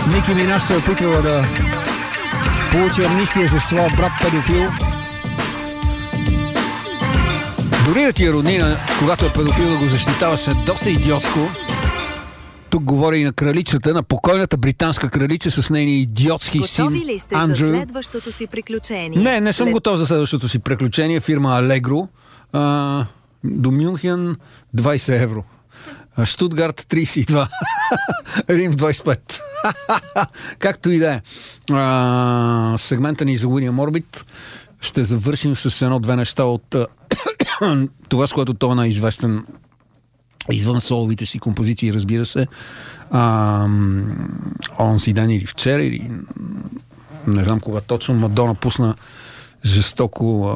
Ники Минаж се опитвала да получи амнистия за своя брат педофил. Дори да ти е роднина, когато е педофил, да го защитаваш е доста идиотско. Тук говори и на кралицата, на покойната британска кралица с нейния идиотски син Андрю. Готови ли сте за следващото си приключение? Не съм готов за следващото си приключение. Фирма Allegro. До Мюнхен 20 евро. Штутгарт 32. Рим 25. Както и да е. Сегмента ни за Уилям Орбит ще завършим с едно-две неща от това, с което той е известен извън соловите си композиции, разбира се. Онзи ден или вчера, или не знам кога точно, Мадона пусна жестоко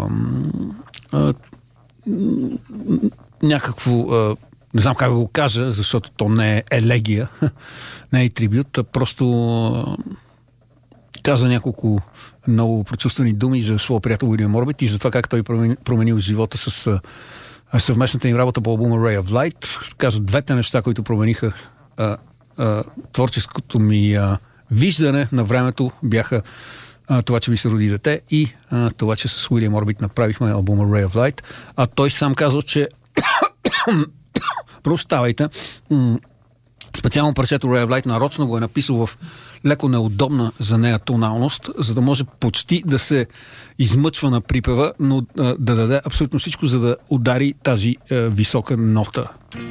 някакво не знам как да го кажа, защото то не е елегия, не е трибют, а просто каза няколко много прочувствени думи за своя приятел Уилям Орбит и за това как той променил живота с съвместната им работа по албума Ray of Light. Каза двете неща, които промениха творческото ми виждане на времето, бяха това, че ми се роди дете и това, че с Уилям Орбит направихме албума Ray of Light. А той сам казал, че прощавайте, специално парчето Ray of Light нарочно го е написал в леко неудобна за нея тоналност, за да може почти да се измъчва на припева, но да даде абсолютно всичко, за да удари тази висока нота.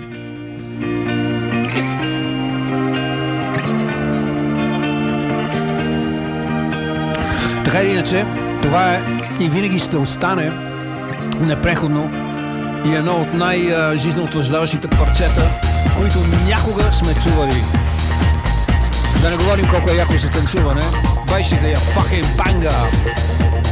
Така или иначе, това е и винаги ще остане непреходно и едно от най-жизнеутвърждаващите парчета, които някога сме чували. Да не говорим колко е яко за танцуване. Basically a fucking banger.